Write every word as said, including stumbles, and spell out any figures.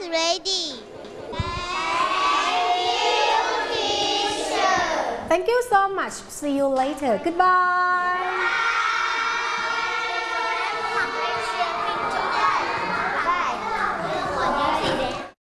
ready. Thank you so much. See you later. Goodbye.